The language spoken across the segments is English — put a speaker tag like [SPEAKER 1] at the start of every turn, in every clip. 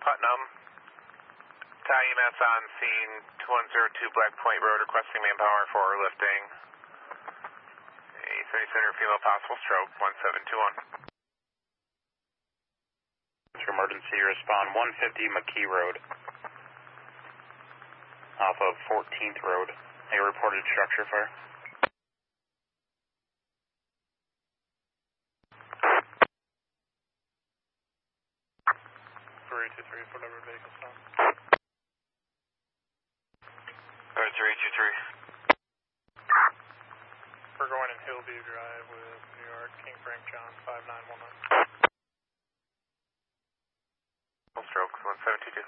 [SPEAKER 1] Putnam. EMS on scene 2102 Black Point Road requesting manpower for lifting. A 30 center female possible stroke 1721.
[SPEAKER 2] Emergency respond 150 McKee Road off of 14th Road. A reported structure fire.
[SPEAKER 3] Whatever vehicle stop.
[SPEAKER 1] 323.
[SPEAKER 3] We're going in Hillview Drive with New York, King Frank John 5919.
[SPEAKER 1] Stroke 1722.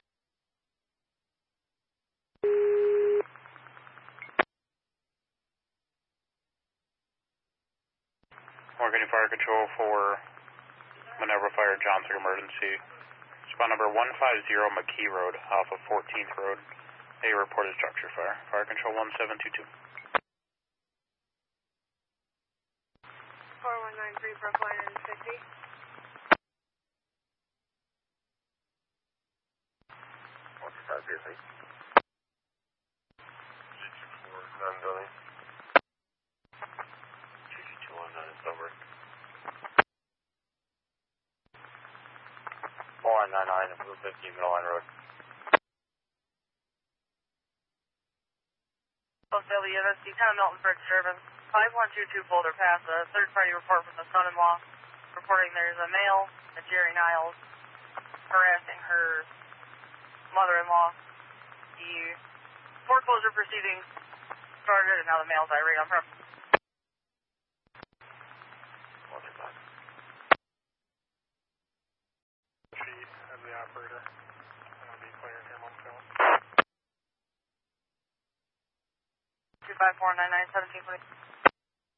[SPEAKER 2] Morgan Fire Control for Minerva Fire Johnson emergency. Spot number 150 McKee Road off of 14th Road. A reported structure fire. Fire Control 1722.
[SPEAKER 4] 4193 Brookline and 50.
[SPEAKER 1] What's that, busy? 224, non-building. 2219 is over. 4199 Route 15 Middle Line Road.
[SPEAKER 4] WNSD 10 Milton for disturbance. 5122 Boulder Pass. A third party report from the son-in-law reporting there's a male at Jerry Niles harassing her mother-in-law. The foreclosure proceedings started and now the male's irate on her.
[SPEAKER 3] Chief as the operator. I'll be clearing here momentarily.
[SPEAKER 4] 25499 1720.